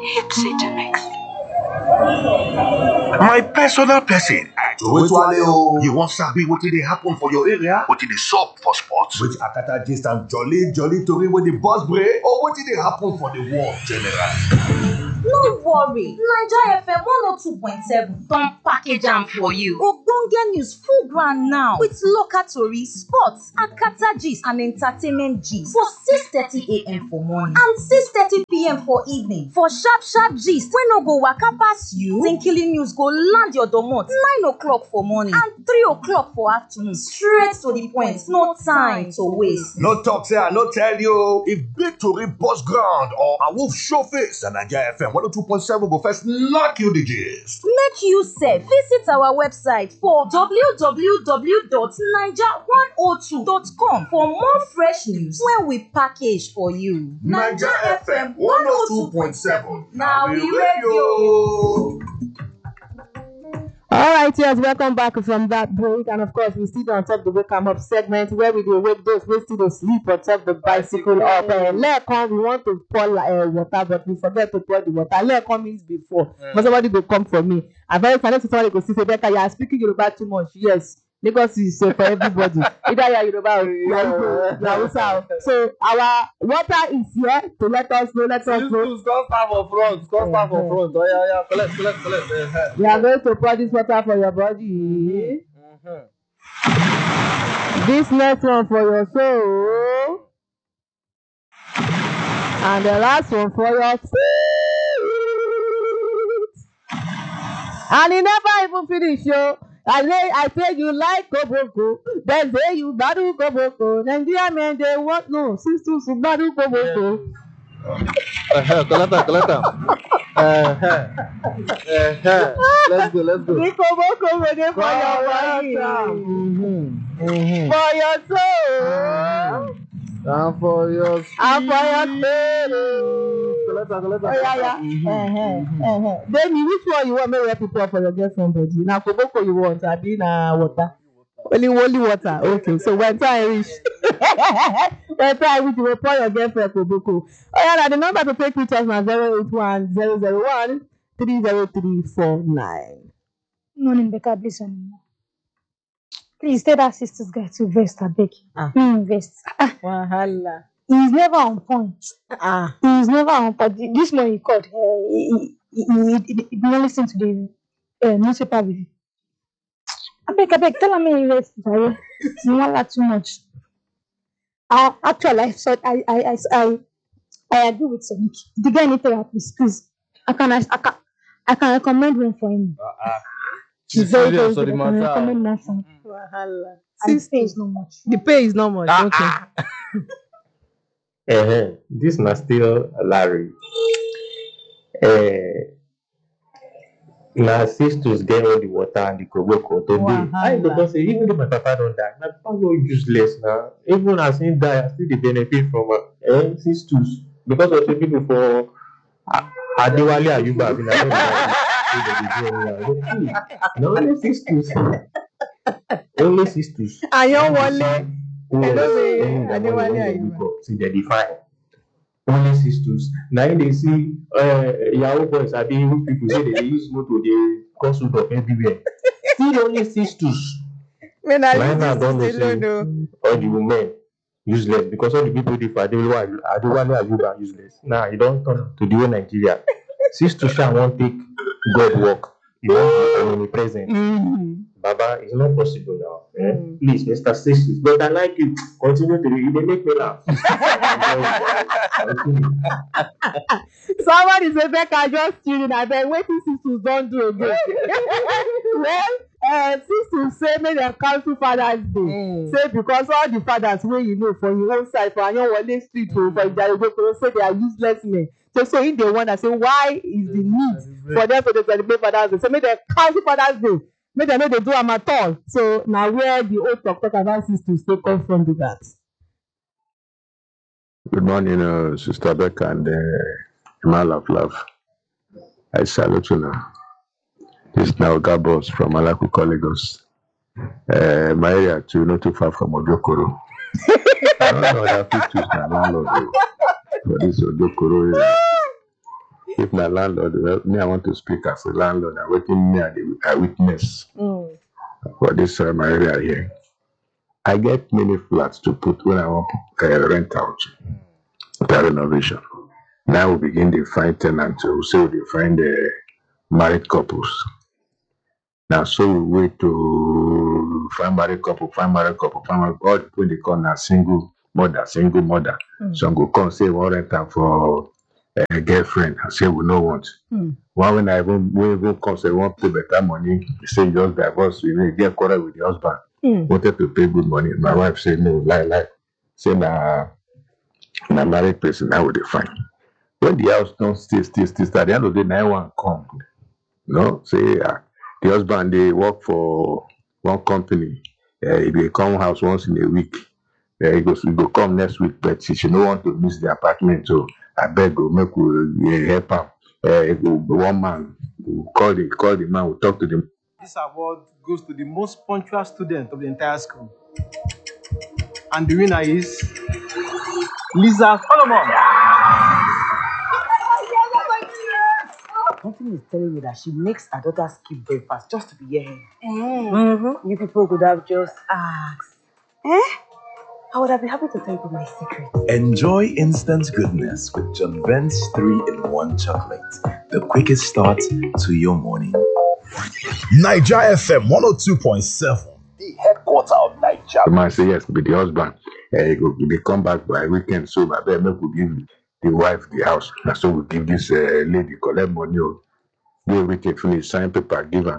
Hit the mix. My personal person. Which You want sabi wetin dey happen for your area? Wetin dey sup for sports? Which Akata gist and jolly tori wey dey burst brain or wetin dey happen for the world generally? No worry, Naija FM 102.7 don package am for you. Ogbonge news full ground now with local tori, sports, akata gist and entertainment gist for 6:30 a.m. for morning and 6:30 p.m. for evening. For sharp gist wey no go waka pass you, Tinkily news go land your domot 9 o'clock for morning and 3 o'clock for afternoon. Straight to the point, no time to waste. No talk say I no tell you. If big tori burst ground or a wolf show face, na Naija FM 102.7 go first knock you the gist. Make you sef visit our website for www.naija102.com for more fresh news wey we package for you. Naija FM 102.7 na we radio. All right, yes, welcome back from that break. And of course, we still on top the Wake 'em Up segment where we do wake those who still sleep on top the bicycle up. Lekon, we want to pour water, but we forget to pour the water. Lekon means before. But somebody will come for me. And very funny, somebody go see, Becca, you are speaking Yoruba too much. Yes. Lagos is for everybody. Either you are Yoruba or you are Hausa. So our water is here to let us know. Come stand for front. Oh, yeah. Collect. We are going to pour this water for your body. This next one for your soul. And the last one for your feet. And he never even finish, yo. I say you like Koboko, then say you badu Koboko. Nigeria men they want no sisters to badu Koboko. Collect. Let's go. The Koboko will dey for your body, for your soul, and for your spirit. Collect. Baby, which one you want me to people for your girlfriend body? Now Koboko you want, I be na water. Only water. Okay, so when time reach, you will pour your girlfriend Koboko. Oh yeah, now the number to take pictures now 081-001-30349. Morning, Becca, please. Please tell that sister's guy to vest, I beg you. Invest. Wahala. He's never on point. He's never on point. This morning he called. He didn't listen to the newspaper review. I beg, tell him invest. You want that too much. Actually, I agree with Sonic. The guy need therapist, please. I can recommend one for him. She's very good. I can recommend one for him. Wahala. And the pay is not much. The pay is not much. Okay. This na still Larry. Na sisters get all the water and the Koboko today. I don't say even if my papa don't die, my papa no useless now. Even as he die, I still the benefit from sisters because of the people for Adewale Ayuba. No only sisters. Only sisters. Ayowale. Adewale Ayuba. See they define. Only sisters. Now they see Yahoo boys are being people say they use motor, they cause of everywhere. Still only sisters. When I don't know all the women useless because all the people they for Adewale Ayuba useless. Now you don't turn to the whole Nigeria. Sisters shall won't take God work. You want to be omnipresent. Baba, it's not possible now. Please, Mr. Sisters. But I like you. Continue to read. They make me laugh. Somebody say, Becca, just tuning. I beg, wait till sisters don't do again. Well, sisters say, make them cancel Father's Day. Say, because all the fathers wey you know for your own side, for Anyowale Street, for Ijarigokoro, say they are useless men. So if they wonder, say, why is the need for them to celebrate Father's Day? So make them cancel Father's Day. Make them know they do them at all. So now where the old talk about sisters still come from the that. Good morning, Sister Becca and Imal of Love. I salute you now. This is now Gabos from Alakuko, Lagos. My area too, not too far from Ojokoro. I don't know that pictures are not for this Ojokoro area. If na landlord, well, me, I want to speak as a landlord. I waiting me, I witness for this my area here. I get many flats to put when I want rent out after renovation. Now we begin to find tenants. We say we find married couples. Now, so we wait to find married couple, find married couple, find married couple. All the people they call now single mother, single mother. Some go come say we rent am for a girlfriend. I say we no want. One when I even come say we want pay better money. They say just divorce. We may get quarrel with the husband. Wanted to pay good money. My wife said no, lie. Say na married person now would find. When the house don't still, at the end of the day, 9-1 come. No, say the husband they work for one company. He dey come house once in a week. He go come next week, but she no want to miss the apartment. So I beg go make we help him. One man will call the man, will talk to the. This award goes to the most punctual student of the entire school, and the winner is Lisa Solomon. Something is telling me that she makes her daughter skip breakfast just to be here. You people could have just asked. I would have been happy to tell you my secret. Enjoy instant goodness with John Vent's 3-in-1 chocolate. The quickest start to your morning. Niger FM 102.7. The headquarters of Niger. The man say yes, be the husband. They come back by weekend, so I better make we give the wife the house. And so we give this lady collect money. Go everything finish, sign paper, give her.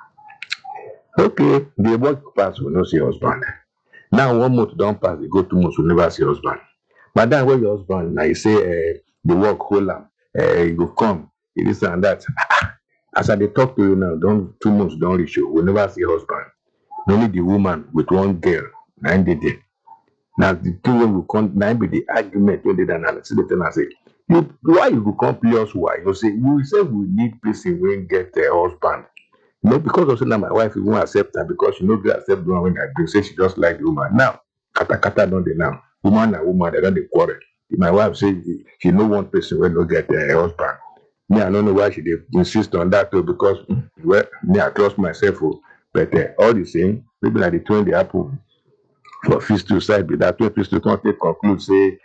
Okay, the work pass will not see husband. Now 1 month don't pass, they go 2 months, will never see husband. But then when your husband, now you say the work hold am, you go come, this and that. As I dey talk to you now, 2 months don't reach you, will never see husband. Only the woman with one girl, 9 days. Now the two when we come, now be the argument when they done analysis, they tell us say, why you go come play us why? You say we need person when get a husband. No, because also now my wife won't accept her because she no go accept the one when I bring. Say she just like the woman. Now, kata don't they now. Woman and woman, they don't they quarrel. My wife say she no want person when no get a husband. Me, I don't know why she dey insist on that too, because well, me, I trust myself. But all the same, maybe like the twin they happen for feast to side, but that twin feast to come take conclude say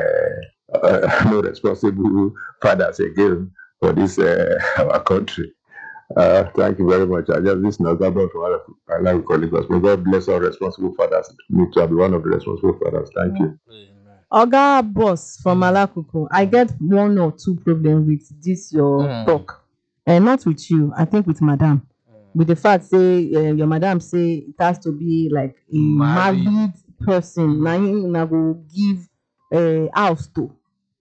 no responsible fathers again for this our country. Thank you very much. I just listen to Gabon from Allah colleagues. May God bless our responsible fathers. Me to be one of the responsible fathers. Thank you. Oga boss from Alakuku, I get 1 or 2 problems with this your talk. Not with you, I think with madam. With the fact say your madam say it has to be like a married person. Now you go give house to.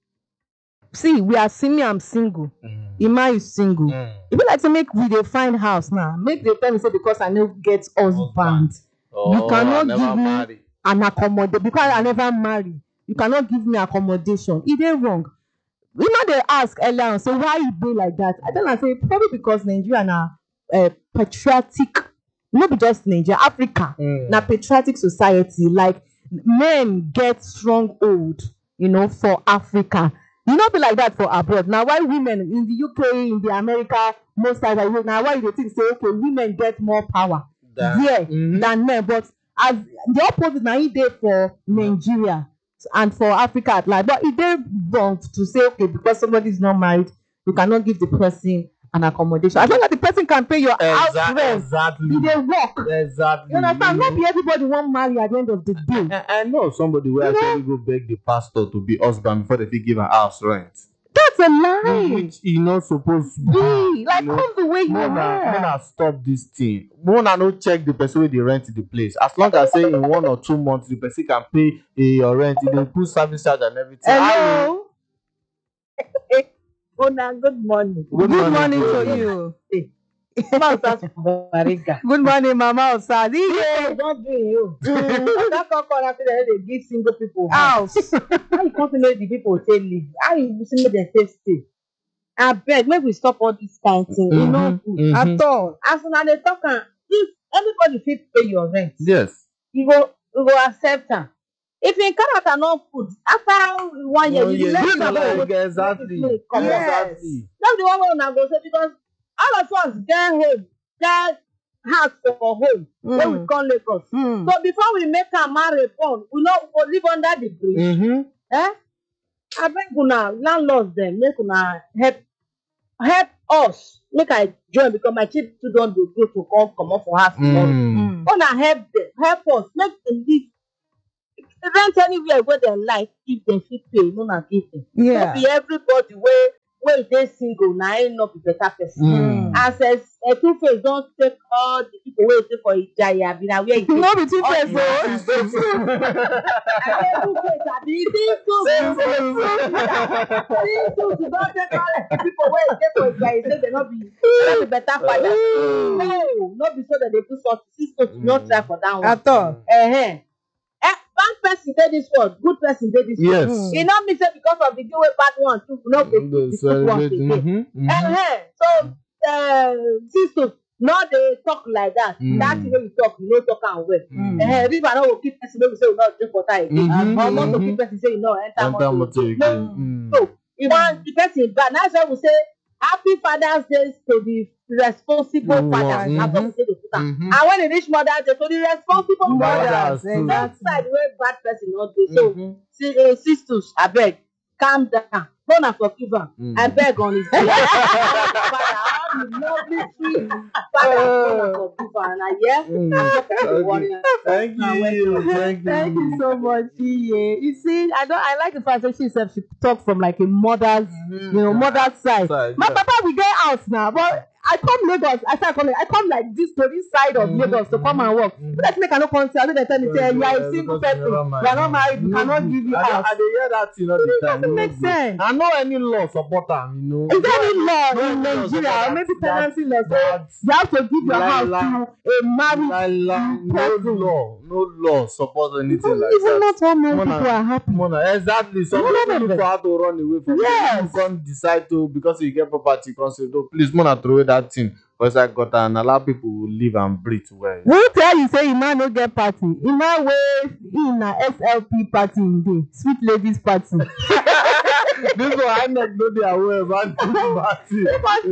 See, we are seeing me, I'm single. Ima is single. It be like to make we dey find house now. Make the tell me say because I no get husband. You cannot give me an accommodation because I never marry. You cannot give me accommodation. It ain't wrong. We know they ask earlier on, so why you be like that? I tell them say probably because Nigeria na patriotic, not be just Nigeria, Africa, na patriotic society. Like men get stronghold, for Africa. You not be like that for abroad. Now why women in the UK, in the America, most times now why you think say okay, women get more power than men, but as the opposite now it dey for Nigeria and for Africa at large. But it dey wrong to say okay because somebody is not married, you cannot give the person an accommodation. As long as the person can pay your house rent, it dey work. Exactly. You understand? Not be everybody want marry at the end of the day. I know somebody will actually go beg the pastor to be husband before they fit give her house rent. That's a lie. Which you not supposed to be. Like come the way you are. Mona stop this thing. Mona no check the person wey dey rent the place. As long as say in 1 or 2 months the person can pay your rent, they put service charge and everything. Hello. Mona, good morning. Good morning to you. Good morning, Mama Osad. Don't do you. That call after they give single people house. How you come to know the people say leave? How you see them say stay? I beg, maybe we stop all this kind of thing. You know, at all. As soon as they talk, if anybody fit pay your rent, yes, you go accept them. If in character not good, after 1 year, you let Exactly. Yes. Exactly. That's the one way una go say because all of us get home, get house for home when we come Lagos. So before we make am marry born, we no go live under the bridge. Abeg una landlords dem make una help us make I join because my children don dey go to come comot for house tomorrow. Una help dem, help us make dem live rent anywhere wey dem like if dem fit pay una give dem. No be everybody wey dey single na im no be better person. As Two-Face don take all the people wey dey for Ijayi abi na where e dey. No be Two-Face o. Two-Face abi Two-Face don take all the people wey dey for Ijayi say dem no be better father. No be so dem dey do something. Sisters no try for that one. At all. Bad person dey this world, good person dey this world. E no mean say because of the way bad one too, we no go do the good one again. So sisters no dey talk like that. That thing wey you talk, you no talk am well. River no go keep person wey we say we no drink water again. Or motor keep person say you no enter motor again. So you want the person bad. That's why we say Happy Father's Day to the responsible fathers. That's what we say dey put am. And when e reach Mother's Day, to the responsible mothers. That side wey bad person no dey. So sisters, abeg, calm down. No na forgive am. Abeg on his day. All the lovely sweet fathers no na forgive am. Thank you so much, Iye. You see, I like the fact that she said she talk from like a mother's, mother's side. My papa we get house now, but I come Lagos. I come like this to this side of Lagos to come and work. But let's make I no come say. I know they tell me say you are a single person. You are not married. We cannot give you house. I dey hear that thing all the time. It doesn't make sense. I know any law support am, Is there any law in Nigeria or maybe tenancy law say you have to give your house to a married person? No law support anything like Even that. not all married people are happy. Exactly. Some people look for how to run away from it. You can't decide to because you get property. You can't say, "No, please, mona throw away that thing." Because I got and allow people to live and breathe well. Who tell you say Ima no get party? Ima wey in a SLP party in dey, sweet ladies party. This one I not know they are aware about this party.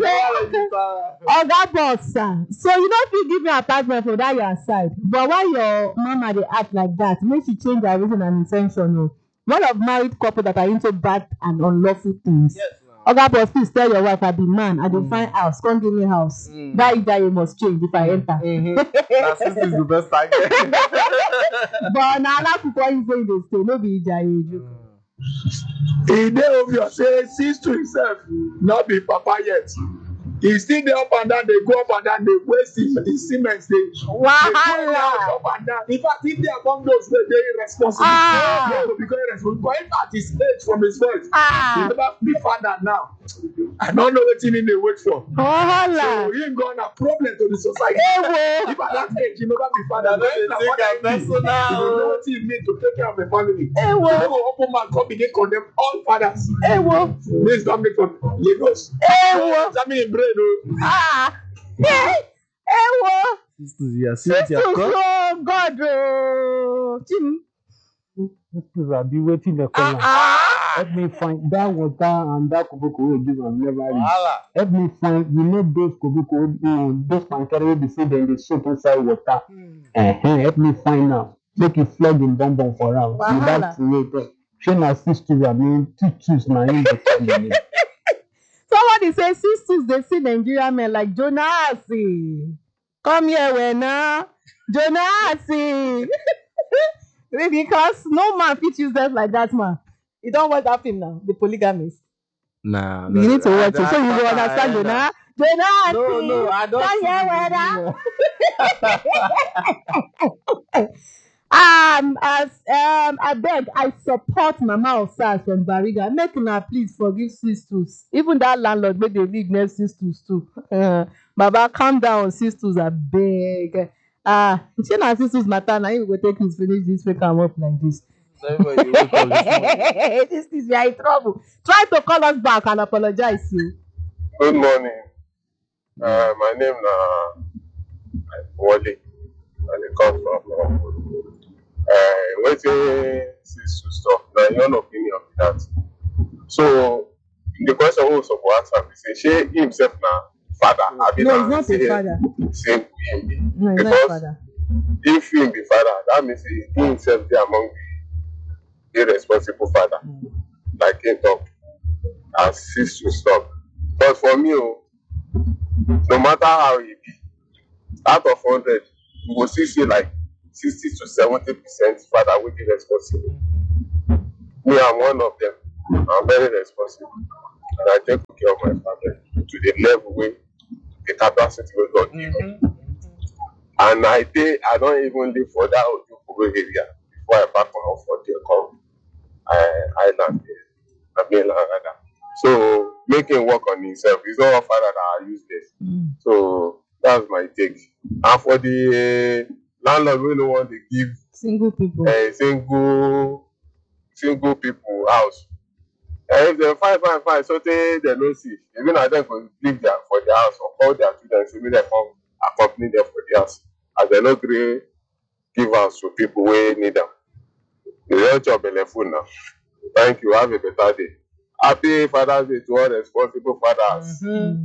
Oga boss, sir. So you no fit give me apartment for that your side. But why your mama dey act like that? Make she change her reason and intention. O. One of married couple that are into bad and unlawful things. Yes. Oga boss, please tell your wife I be man. I dey find house. Come give me house. That Ijayi must change if I enter. That sister is the best I get. But na Alakuko you say dey stay, no be Ijayi. E dey obvious say sis to himself no be papa yet. He still dey up and down, dey go up and down, dey waste the cement, dey Wahala. up and down. In fact, if they are among those wey dey irresponsible, they will become irresponsible. But if at his age from his birth, he never be father now. I don't know wetin he dey wait for. Wahala. So him go na problem to the society. If at that age he never be father, then na father he know wetin he need to take care of the family. No go open mouth come begin condemn all fathers. This don make from Lagos. Examine him brain o. Sisters, oh God, oh. Sisters abi wetin dey call am. Help me find that water and that koboko wey give am never reach. Help me find, those koboko, those pancake wey be say dem dey soak inside water. Help me find am. Make you flog him bum for am. Without creator. Shey na sisters abi tutus na him dey call him. Somebody say sisters dey see Nigerian men like Jonas. Come here when Jonas. Because no man fit use them like that man. You don't watch that film now, The Polygamist. Nah. You need to watch it so you will understand Jonas. Jonas. No, I don't. I beg, I support Mama Osas from Bariga. Make una please forgive sisters. Even that landlord make they live next sisters too. Baba, calm down, sisters. I beg. She na sisters matter. Now you go take this finish this make am up like this. This is we are in trouble. Try to call us back and apologize. You. Good morning. My name is Wally. I come from wetin sis to stop na your own opinion be that. So the question wey we suppose ask am be say shey himself na father abi No, na he's not a father. same him be? No, he's not a Because father. if him be father, that means he himself dey among the irresponsible father, like him talk, as sis to stop. But for me, no matter how e be, out of 100, you go still see like 60 to 70% father wey dey responsible. Me, I'm one of them. I'm very responsible, and I take care of my family to the level wey the capacity wey God give me. And I don't even live for that Ojukwu area before I back on for there come island there, mainland rather. So make him work on himself. He's not a father that are useless. So that's my take. And for the landlord wey no want to give Single people. Single people house. If they fine, so they no see. Even na them go live there for their house or call their children say make dem come accompany them for the house. As they no gree give house to people wey need am. The real job belle full now. Thank you. Have a better day. Happy Father's Day to all responsible fathers.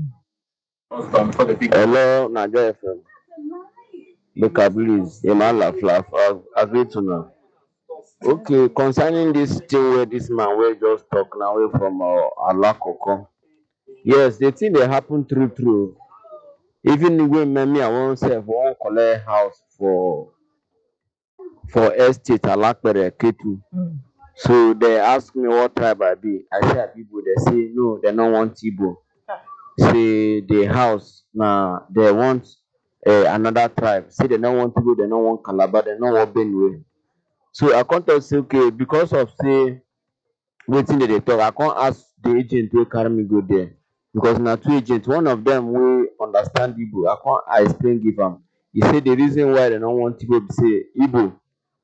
Hello, Naija FM. Look at please, Emma laugh. Agree to now. Okay, concerning this thing where this man will just talk now away from Alakoko. Yes, the thing that happened true. Even the way me I won't say won't collect house for estate Alakpere Ketu. So they ask me what tribe I be. I say Igbo. They say no, they don't want Igbo. Say the house now they want another tribe. Say they don't want Igbo, they don't want Calabar, they don't want Benue. So I can't tell say okay because of say waiting they talk. I can't ask the agent to carry me go there because now two agents. One of them will understand Igbo. I explain give them. He said the reason why they don't want Igbo be say Igbo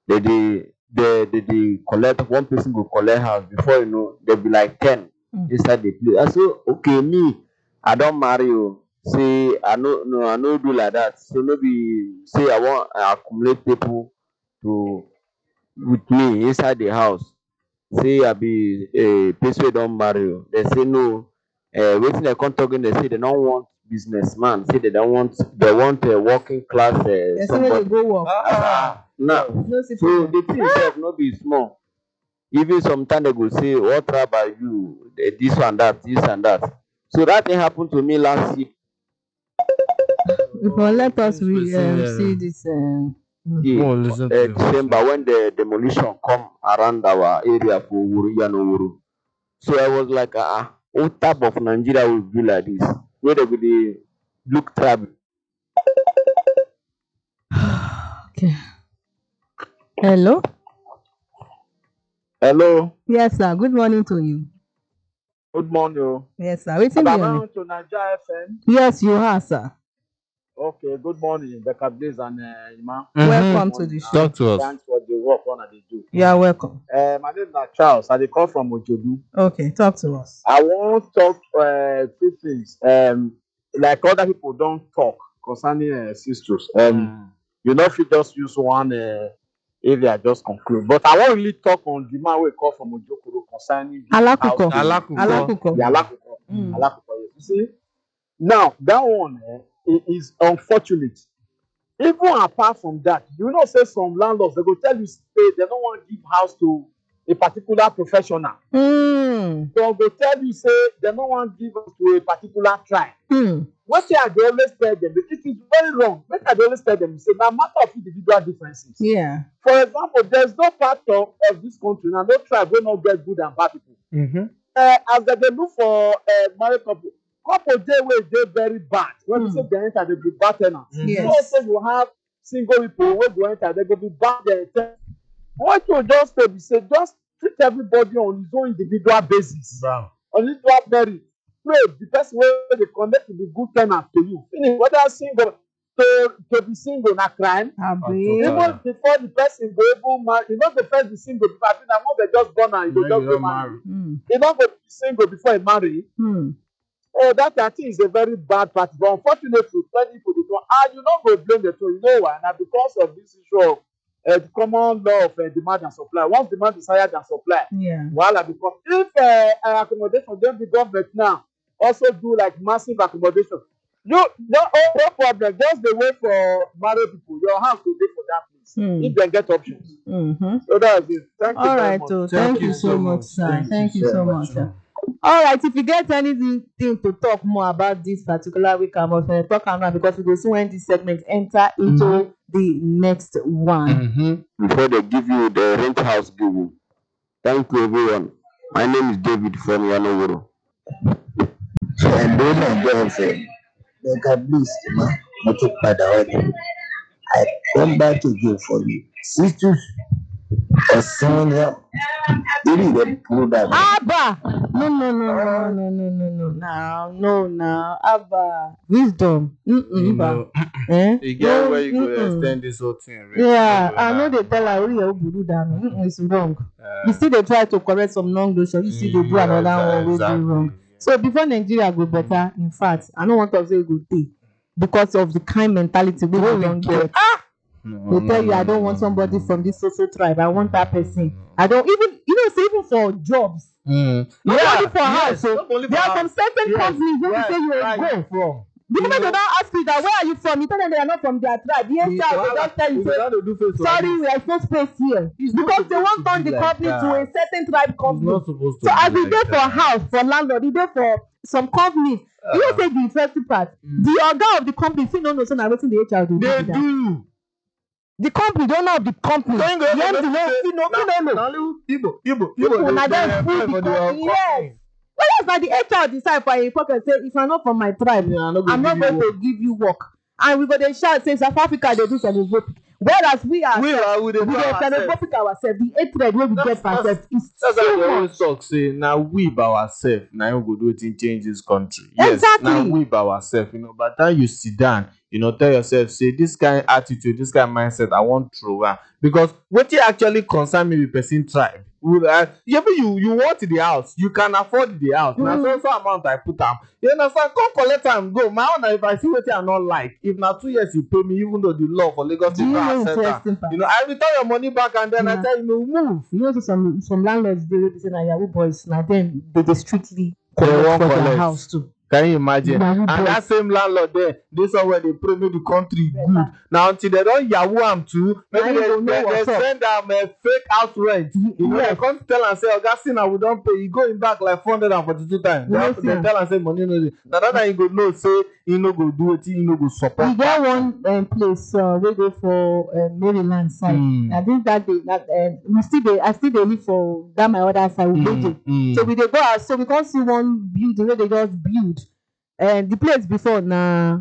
they collect one person go collect house before you know there be like 10 inside the place. I say okay me I don't marry you. Say I no do like that. So maybe say I want accumulate people to with me inside the house. Say I be a person wey don marry you. They say no. Wetin dem come talk they say they don't want businessman. Say they want a working class somebody. Go work. Now, so the thing itself no be small. Even sometimes they go say, what tribe are you? This and that. So that thing happened to me last year. But let us see this. December when the demolition come around our area for Uru. So I was like, what type of Nigeria will be like this? Where they will look tribe. Okay. Hello. Yes, sir. Good morning to you. Good morning. Yes, sir. Waiting to Naija FM. Yes, you are, sir. Okay, good morning, Becca Blaze and Ima. Welcome to the show. Talk to us. Thanks for the work on they do. You are welcome. My name is Charles. I dey call from Ojodu. Okay, talk to us. I want to talk two things. Like other people don't talk concerning sisters. You know, if you just use one area, just conclude. But I won't really talk on the man we call from Ojokoro concerning Alakuko. Alakuko. Yes. You see, now that one is unfortunate. Even apart from that, you know, say some landlords they go tell you say they don't want to give house to a particular professional. So they tell you say they don't want to give house to a particular tribe. What I dey always tell them, it is very wrong. What I dey always tell them, say now matter of individual differences. Yeah. For example, there's no part of this country now, no tribe will not get good and bad people. As they look for married couple dey wey dey very bad. When you say they enter, they be bad tenants. Yes. Also you have single people wey go enter, they go be bad tenants. What you just say be say just treat everybody on his own individual basis. Wow. On individual merit. Pray the person wey dey connect to be good tenant to you. Finish. Whether single to be single na crime. Even before the person go even marry, you know the first be single before I think once they just born and you just go marry. You don't go be single before you marry. Oh, that I think is a very bad part. But unfortunately, many people don't. And you don't go blame the two. You know why? Now because of this issue of the common law of demand and supply. Once demand is higher than supply, Yeah. wahala because if accommodation don be government now also do like massive accommodation, no problem. Just dey wait for married people. Your house go dey for that place if dem get options. So that's it. Thank you All very right, much. oh, thank you so much, sir. Thank you so much, sir. All right, if you get anything to talk more about this particular week, I'm going to talk now because we go soon when this segment enter into the next one. Before they give you the rent house bill. Thank you, everyone. My name is David from Yanoworo. And then my girlfriend, like at least, make padà I come back again for you. Sisters, Osonia, really the product. Abba! No, Abba. Wisdom. You get where you go extend this whole thing. Right? Yeah, I know they tell her, it's wrong. You see, they try to correct some wrong notion. You see, they do another one, they do wrong. So before Nigeria go better, in fact, I don't want to say good thing because of the kind mentality we don't get. They tell you, I don't want somebody from this social tribe. I want that person. I don't even, say even for jobs. Not only for house. So there are some certain companies where you say you will go from. The moment they don't ask you that, where are you from? You tell them they are not from their tribe. The HR will just tell you, sorry, there is no space here. Because they want to turn the company to a certain tribe company. So as we go for house, for landlord, we go for some companies. You don't say the interesting part. The organ of the company, if you don't know, so now waiting the HR will do. They do. The company, don't know of the company. Yes. Well, that's why the HR decide for a pocket say, if I'm not from my tribe, I'm not going to give you work. And we go dey shout say South Africa they do xenophobic. Whereas we dey xenophobic ourselves. The hatred wey we get for ourselves is that's so why we much. always talk say na we by ourselves na we go do wetin change this country. Yes, Exactly. na we by ourselves. By the time you sit down, tell yourself say this kind attitude, this kind mindset I wan throw am because wetin actually concern me with person tribe. You want the house, you can afford the house. Na so amount I put am. You understand? Come collect am go. My own na if I see wetin I not like. If na 2 years you pay me, even though the law for Lagos State don accept am. I return your money back and then I tell you move. Some landlords dey wey be say na Yahoo boys na them they strictly collect for their house too. Can you imagine? And that same landlord there, this one where they pray make the country good. Now until they don't Yahoo am too, maybe they send them a fake house rent. They come tell and say, Augustine, we don't pay. You go in back like 442 times. They tell and say money no dey. Now that you go know say you no go do it, you no go support. We get one place we go for Maryland side. I think that day I still dey live for that my other side. We go so we dey go out. So we can't see one building where they just build. The place before na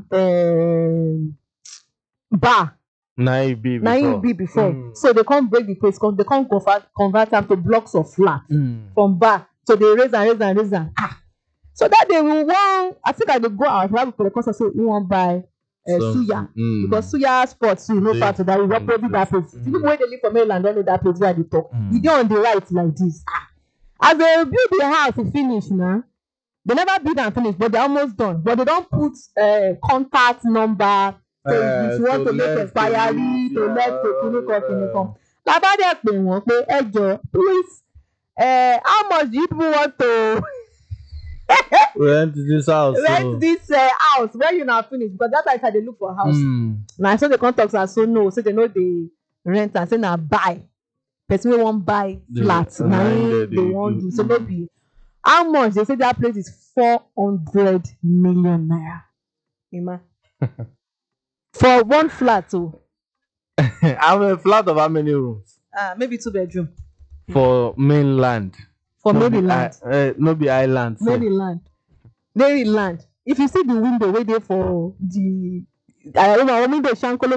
bar. Na it be before. So they can't break the place. They can't convert them to blocks of flat from bar. So they raise and. So that day we want. I think I dey go out. We have for the course say we want buy suya because suya sports part of that. We opposite that place. People wey dey live for Maryland don't know that place where they talk. You dey on the right like this. As they build the house, to finish now. They never build and finish, but they're almost done. But they don't put contact number. So if you want to make expiry, to let the come. Labade pe wọ́n pé ẹjọ́, please, how much do you people want to rent this house? Rent this house where you now finish? Because that time they look for house. Now so the contacts are so no, so they know they rent and say now buy. Person wey wan buy flat, now they want do. So maybe. How much? They say that place is 400 million naira. Ima. For one flat too. I'm a flat of how many rooms? Maybe 2 bedroom. For mainland. For Maryland. No be island. Maryland. If you see the window where they for the window shankolo.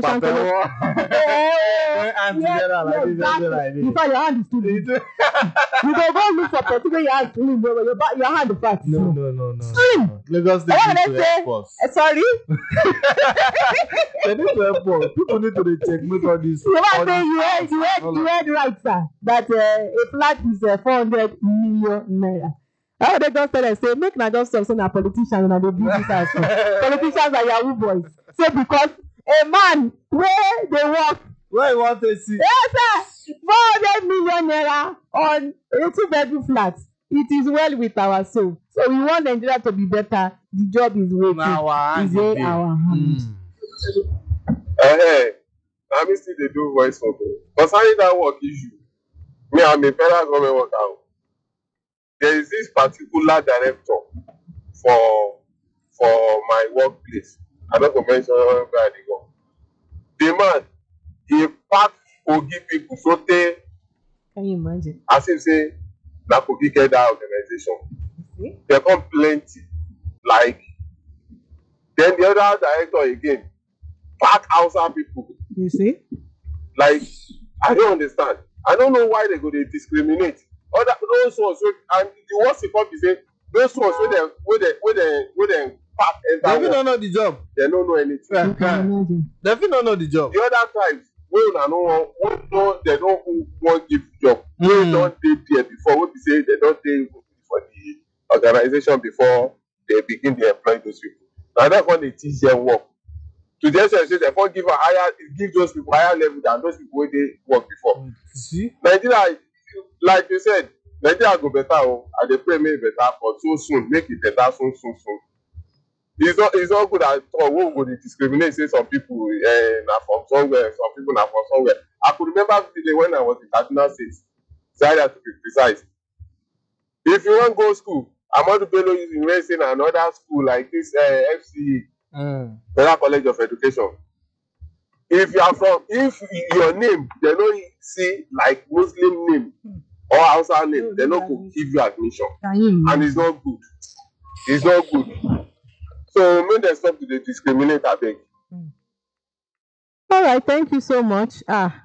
In fact, your hand is too big. You go look for person where your hand is big, but your hand is fat. No. Slim. Lagos State need to help us. Sorry? They need to help us. People need to checkmate all this. You heard right, sir. That a flat is 400 million naira. How they just tell us, say, make na just say na politicians and they build this house. Politicians are Yahoo boys. Say because a man where they work Where you want to see? Yes, sir. 400 million naira on a 2-bedroom flat. It is well with our soul. So we want Nigeria to be better. The job is waiting. Is in our hands. I mean, still they do voice for me. Concerning that work issue, me, I'm a federal government worker. There is this particular director for my workplace. I don't want to mention where they go. The man, he packed Kogi people so they. Can you imagine? As if say, na Kogi get that organization. They come plenty. Like, then the other director again, pack Hausa people. You see? Like, I don't understand. I don't know why they go they discriminate. Other those ones, and the worst thing is say those ones where they pack enter. They don't know the job. They don't know anything. They don't know the job. The other times, they don't want give job. They don't dey there before. What we say they don't dey for the organization before they begin to employ those people. Now that's when they teach them work. To just say they won't give those people higher level than those people where they work before. See? Nigeria, like you said, Nigeria go better. And they pray make it better, but so soon, make it better soon. It's not good at all. We go discriminate. Say some people are from somewhere, some people are from somewhere. I could remember the day when I was in Kaduna State, Zaria to be precise. If you want to go to school, Ahmadu Bello University and another school like this FCE, Federal College of Education. If your name, they don't see like Muslim name or Hausa name, they don't give you admission. And it's not good. It's not good. So make them stop to discriminate, I beg. All right, thank you so much.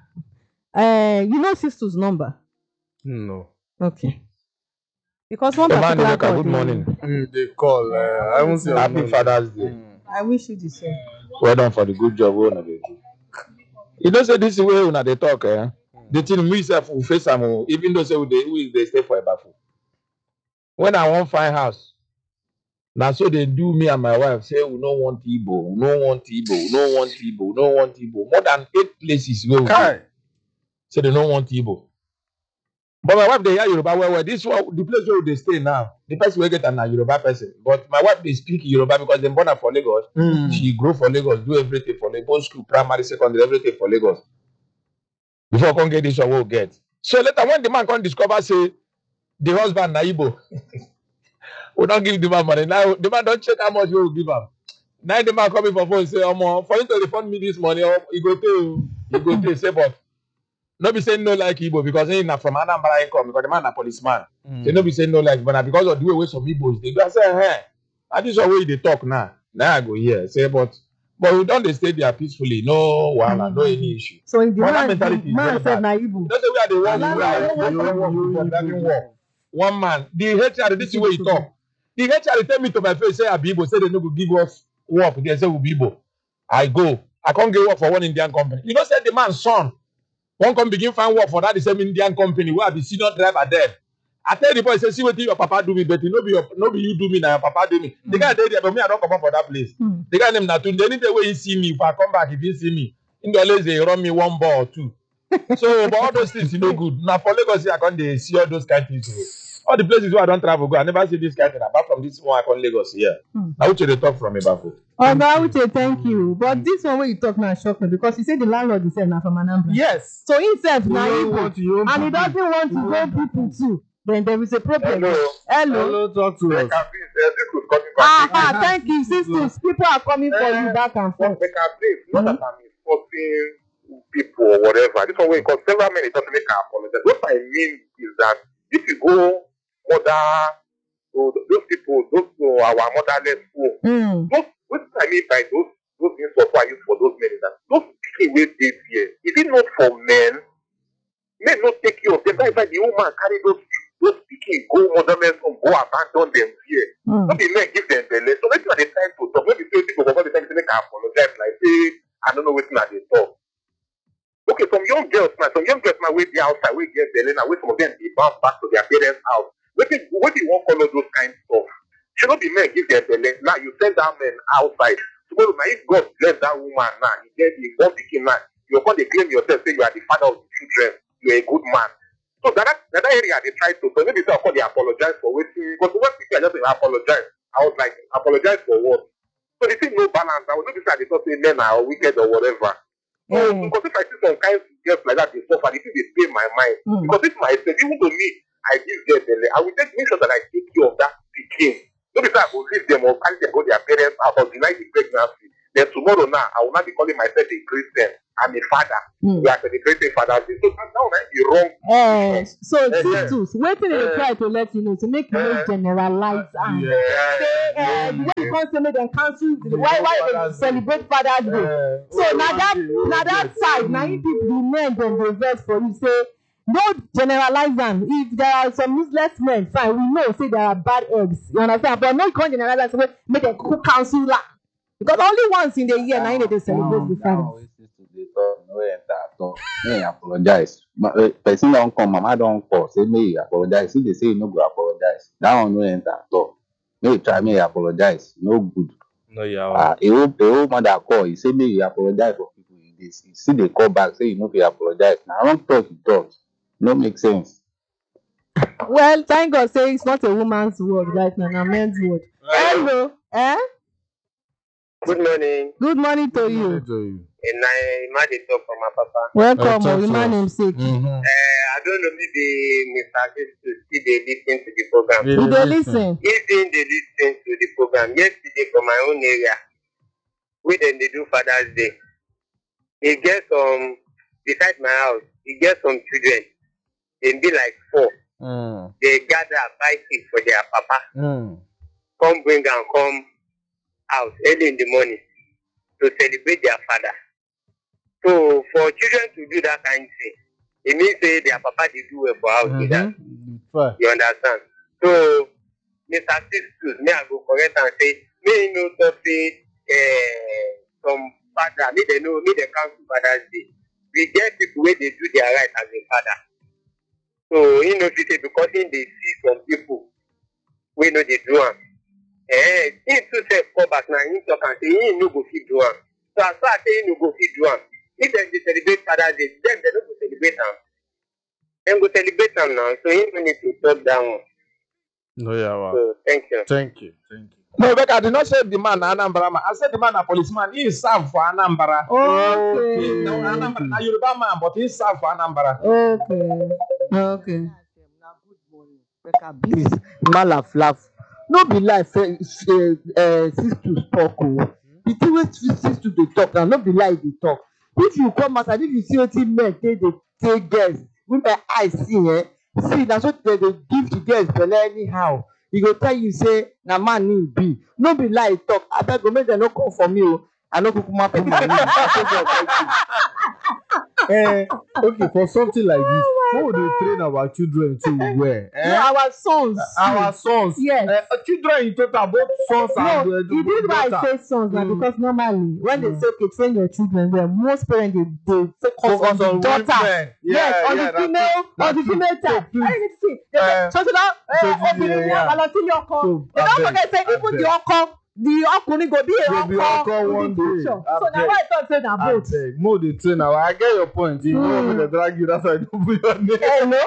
You know Sistu's number? No. Okay. Because one man, particular call, good morning. They call. I won't say Happy Father's Day. I wish you the same. Well done for the good job we una dey do. You know say this way una dey talk, eh? The thing we self will face am, even though say we dey stay for Ebafu. When I wan find house, na so they do me and my wife say we no want Igbo, we no want Igbo, we no want Igbo, we no want Igbo. More than 8 places where we go. Say they no want Igbo. But my wife dey hear Yoruba well. This one, the place where they stay now, the person will get an Yoruba person. But my wife they speak Yoruba because they born her for Lagos. She grew for Lagos, do everything for Lagos, school, primary, secondary, everything for Lagos. Before I can get this one, we'll get. So later when the man can discover say the husband na Igbo, we don't give the man money. Now the man don't check how much we will give him. Now the man coming for phone say, for you to refund me this money, you go to say, but no be saying no like Igbo because he's not from Anambra income because the man a policeman. They no be saying no like, but because of the way some Igbos they go say, hey, that is the way they talk now. Now I go here say, but we don't stay there peacefully. No wahala, no any issue. So in the man said na Igbo. Don't say we are the one. One man, the HR, this is where he talk. The HR tell me to my face, say Abibo, say they no go give us work. They say Ubibo. I go. I can't get work for one Indian company. You know, say the man's son. One come begin find work for that the same Indian company where I be senior driver there. I tell the boy, say, see what your papa do me, but no be you do me now, your papa do me. The guy there, but me, I don't come up for that place. The guy named Natun, any day where he see me, if I come back, if he see me, in the always they run me one ball or two. So, but all those things, you know, good. Now for Lagos, I can't see all those kind of things. All the places where I don't travel, go. I never see this kind of thing apart from this one I call Lagos here. Now, which they talk from Ebafu. Uche, thank you. But this one where you talk now shock me because he said the landlord himself now from Anambra. Yes. So himself now Igbo, and he doesn't want to go people too. Then there is a problem. Hello. Talk to us. Thank you, sisters. People are coming for you back and forth. Not that I'm insulting people or whatever. This one way because several men doesn't make an apology. What I mean is that if you go those people, our motherless home, what I mean by those insults I use for those men is that those people will be here. Is it not for men? Men not take care of them. That's why the woman carry those people go motherless home, go abandon them here. Not the men give them belly. So maybe at the time to talk, maybe say people go the time to make an apologize, like say, I don't know what they talk. Okay, some young girls now wait the outside, wait get belly now, wait some of them they bounce back to their parents' house. What do you want to follow those kind of stuff? Should not be men give their belly. Now you send that man outside. Tomorrow, now if God bless that woman now, he get the one picking now, you come dey claim yourself say you are the father of the children, you are a good man. So that area they try to, so maybe so I call they apologize for waiting, because when people are just saying apologize, I was like, apologize for what? So the thing no balance. I was not just like they thought say men are wicked or whatever. So because if I see some kind of girls like that, they suffer, the thing they pay my mind. Because if myself, even to me, I give them, I will just make sure that I take care of that pikin. No be say I go leave them or carry them go their parents' house or deny the pregnancy. Then tomorrow now, I will not be calling myself a Christian. I'm a father. We are celebrating Father's Day. So that might be wrong. So sisters, waiting in the try to let you know to make you not generalize and say when you come to make them cancel why they celebrate Father's Day. So now that side, now if people the men then they vex for you say don't generalize them. If there are some useless men, fine, we know say there are bad eggs. You understand? But no, you can't generalize and make them cancel that. Because only once in the year now they celebrate the Father. No enter at all. May apologize. Person don't come, mama don't call. Say may apologize. If they say you no go apologize, that one no enter at all. May try may apologize. No good. No, yeah. A old mother call. He say may you apologize for people in this. You see they call back say you no be apologize. Now I don't talk. He talks. No make sense. Well, thank God say it's not a woman's word right now, a man's word. Hello, Good morning. Good morning to you. And I imagine talk from my papa. Welcome, your man namesake. I don't know, maybe Mr. Augustus still they listen to the program. Did they listen? If they listen to the program, yesterday from my own area, where then they do Father's Day, they get some, beside my house, they get some children, they be like 4. They gather, buy things for their papa, come bring and come out early in the morning to celebrate their father. So for children to do that kind of thing, it means say their papa they do well for house with that. You understand? So Mr. Sisters, me I go correct and say, me know something some father, me they know, me they cancel Father's Day. We get people where they do their right as a father. So you know say because they see some people we know they do them. He too self come back now, he talk and say he no go fit do am. So as far as say he no go fit do am, if dem dey celebrate Father's Day, dem no go celebrate am. Dem go celebrate am now, so he no need to talk that one. No, yeah. So thank you. Thank you. No, Rebecca, I did not say the man Anambra man. I said the man a policeman. He is served for Anambra. Okay. No, Anambra, na Yoruba man, but he is served for Anambra. Okay. Please, man laugh. No be like sisters talk. The thing wey sisters dey talk na no be lie dey talk. If you come outside, if you see wetin men take girls, women eye see na so dem dey give the girls belle anyhow. He go tell you say na man him be. No be lie talk. Abeg go make dem no come for me o. I no kukuma put my name. Okay, for something like this, how would they train our children to wear? Our sons. Our sons. Yes. Children in total, both sons and the reason why I say sons na because normally when they say okay, train your children well, most parents they focus on the daughter. Yes, on the female type. I need to see. So now, they don't forget say even the ọkọ. The ọkùnrin go be a ọkọ one day. So now why I thought say na both. More the trainer. I get your point. You know when they drag you, that's why I don't put your name. Hello.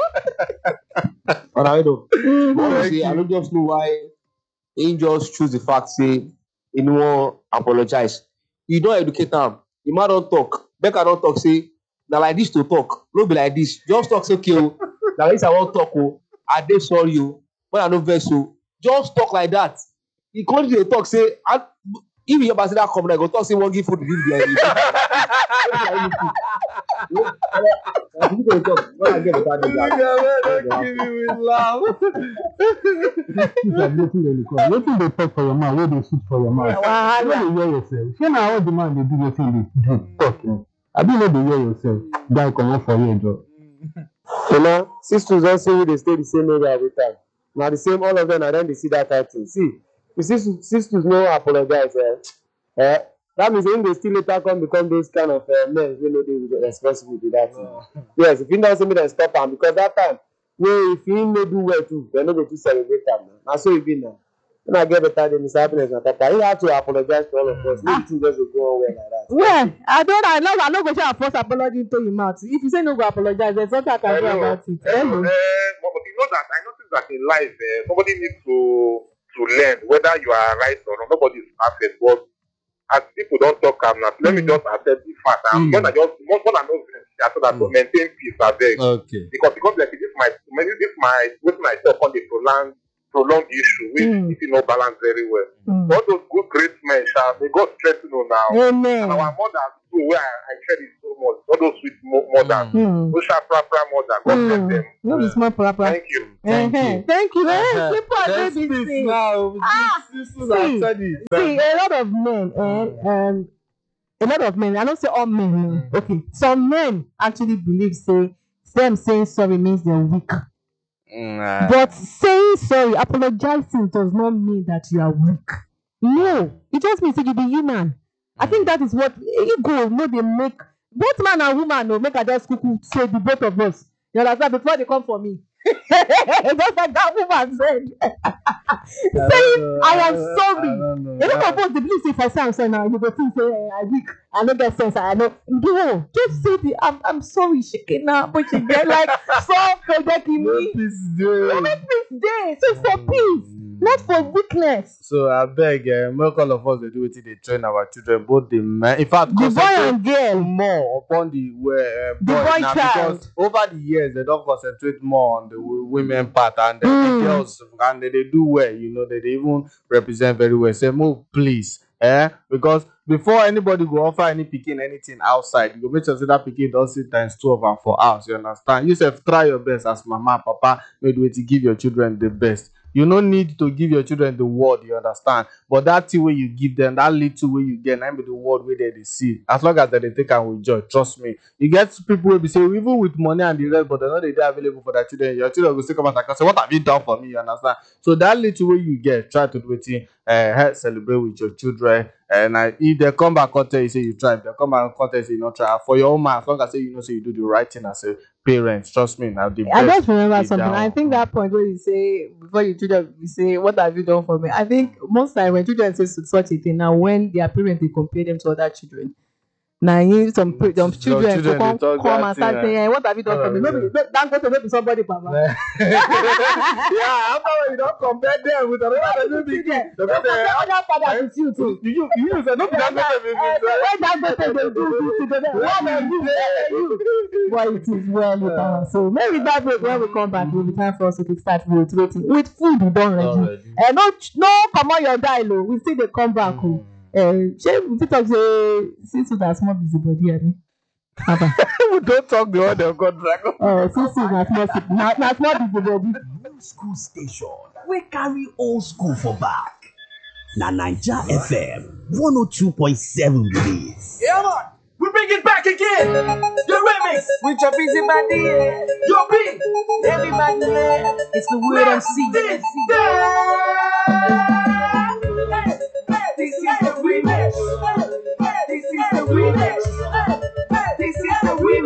Honestly, I don't just know why he just choose the fact say he no wan apologize. You don't educate them. The man don't talk. Becca don't talk. Say na like this to talk. No be like this. Just talk say okay o. Na like this I wan talk o. I dey sorry o. When I no vex o. Just talk like that. He come to talk say if your ambassador come, I go talk say one give food to give the when I get the bad wetin dey talk for your mouth, wey dey shoot for your mouth. You no dey hear yourself. Shey na all the man dey do wetin dey do talk. Abi you no dey hear yourself. Guy comot for here, Joe. You know, sisters don say we dey stay the same area every time. Na the same, all of them, and then they see that type thing. See, the sisters no apologize. That means when they still later come become those kind of men who know they were responsible to that thing. Yes, if you don't say me, then stop them because that time, if you no do well too, they no go to celebrate them. Now so it be now. when I get better than Mr. Happiness and Papa, he have to apologize to all of us. Maybe things just go on well like that. Well, I don't go share a first apology into your mouth. If you say no go apologize, there's nothing I can do about it. But you know that I noticed that in life, somebody needs to learn whether you are right or not. Nobody is perfect, but as people don't talk now, let me just accept the fact. And when I know so that to maintain peace, I beg. Okay. Because like this might with myself on the prolonged issue, which if you know balance very well. All those good great men shall may God strengthen you now. Amen. And our mothers too, where I cherish so much. All those sweet mothers, those sharp mother. God bless them. No, it's more proper. Thank you. Thank you. Simple baby. See, a lot of men, a lot of men, I don't say all men, okay. Some men actually believe them saying sorry means they're weak. But saying sorry, apologizing does not mean that you are weak. No, it just means that you be human. I think that is what ego, no, they make both man and woman, no, make I just say the both of us. You understand? Before they come for me. Just like that woman said. Saying I am sorry. You don't suppose to believe if I say I'm sorry now, you go think say I weak, I don't get sense, I know. No, just say I'm sorry, shaking now, but you get like stop protecting me. Make peace day. So for peace, not for weakness. So I beg, make all of us they do it. They train our children, both the men. In fact, the boy and girl more upon the boy now, because over the years they don't concentrate more on the women part and the girls, and they do well. You know, they even represent very well. Say, move, please. Because before anybody go offer any pikin anything outside, you go make sure that pikin don't sit times 2 of them for house. You understand? You say try your best as mama, papa, maybe way to give your children the best. You no need to give your children the word, you understand? But that thing way you give them, that little way you get, and be the word where they see. As long as they take and with joy, trust me. You get people will be saying, even with money and the rest, but they're not available for their children. Your children will still come back and say, what have you done for me? You understand? So that little way you get, try to do it, celebrate with your children. And if they come back and tell you say you try, if they come back and tell you say you not try, for your own man, as long as you know say you do the right thing as a parent, trust me. Now the I just remember something. I think that point where you say before your children you say, what have you done for me? I think most time when children say such a thing, now when their parents they compare them to other children. Now you some children to come and start saying, what have you done for me? Maybe don't go to maybe somebody, Papa. Yeah, after you don't compare them with another baby. Other fathers with you too. You say no, Well, it is well. So maybe that way when we come back, it will be time for us to start rotating with food we don't ready. And no, come on your dialogue. We see they come back. We talk say since that's more busy body, I mean. We don't talk the other God dragon. Since that's more busy body. New school station. We carry old school for back. Na Naija FM 102.7 release. Yeah, man. We bring it back again. The remix with your busy body. Your beat. Everybody, it's the word MC. This is the remix. This is the remix. This is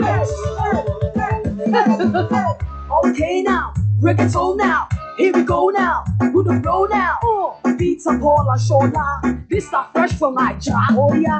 the remix. Okay now, reggaeton now. Here we go now. With the flow now. Beats up all our shoulder. This are fresh from Naija. Oh yeah.